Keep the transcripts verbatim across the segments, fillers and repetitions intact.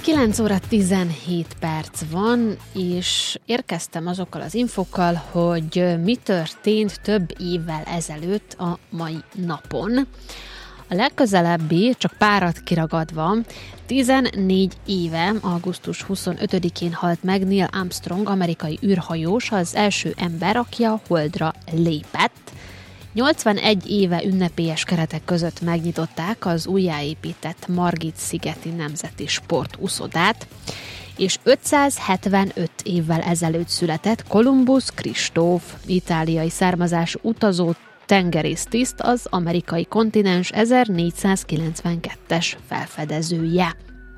kilenc óra tizenhét perc van, és érkeztem azokkal az infokkal, hogy mi történt több évvel ezelőtt a mai napon. A legközelebbi, csak párat kiragadva, tizennégy éve, augusztus huszonötödikén halt meg Neil Armstrong, amerikai űrhajós, az első ember, aki a Holdra lépett. nyolcvanegy éve ünnepélyes keretek között megnyitották az újjáépített Margit-szigeti Nemzeti Sportuszodát, és ötszázhetvenöt évvel ezelőtt született Columbus Kristóf, itáliai származású utazó tengerésztiszt, az amerikai kontinens ezernégyszázkilencvenkettes felfedezője.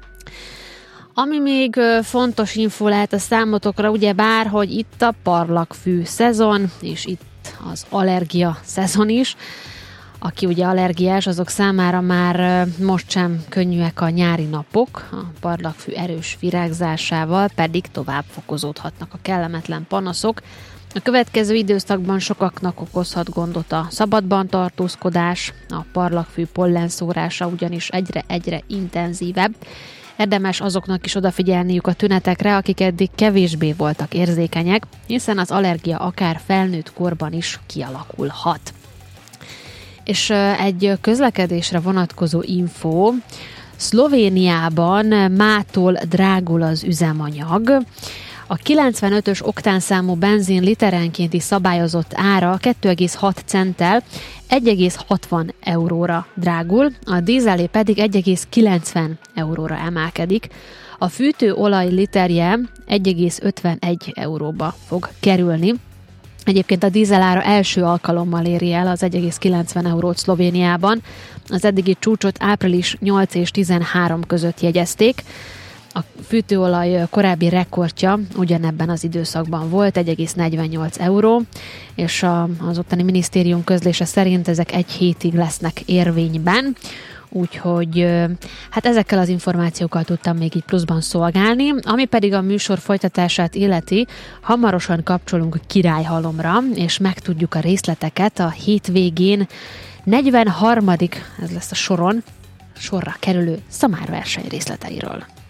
Ami még fontos info lehet a számotokra, ugye bár, hogy itt a parlagfű szezon, és itt az allergia szezon is. Aki ugye allergiás, azok számára már most sem könnyűek a nyári napok, a parlagfű erős virágzásával pedig tovább fokozódhatnak a kellemetlen panaszok. A következő időszakban sokaknak okozhat gondot a szabadban tartózkodás, a parlagfű pollenszórása ugyanis egyre-egyre intenzívebb. Érdemes azoknak is odafigyelniük a tünetekre, akik eddig kevésbé voltak érzékenyek, hiszen az allergia akár felnőtt korban is kialakulhat. És egy közlekedésre vonatkozó info, Szlovéniában mától drágul az üzemanyag. A kilencvenötös oktánszámú benzin literenkénti szabályozott ára két egész hat centtel egy egész hatvan euróra drágul, a dízelé pedig egy egész kilencven euróra emelkedik. A fűtőolaj literje egy egész ötvenegy euróba fog kerülni. Egyébként a dízelára első alkalommal éri el az egy egész kilencven eurót Szlovéniában. Az eddigi csúcsot április nyolc és tizenhárom között jegyezték. A fűtőolaj korábbi rekordja ugyanebben az időszakban volt, egy egész negyvennyolc euró, és az ottani minisztérium közlése szerint ezek egy hétig lesznek érvényben, úgyhogy hát ezekkel az információkkal tudtam még így pluszban szolgálni, ami pedig a műsor folytatását illeti, hamarosan kapcsolunk Királyhalomra, és megtudjuk a részleteket a hétvégén negyvenharmadik ez lesz a soron, sorra kerülő szamárverseny részleteiről.